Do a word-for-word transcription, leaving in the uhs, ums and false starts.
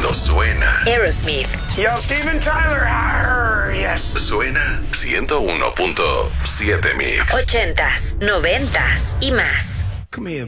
cuando suena. Aerosmith. Yo, Steven Tyler. Arr, yes. Suena ciento uno punto siete Mix. Ochentas, noventas y más. Come here,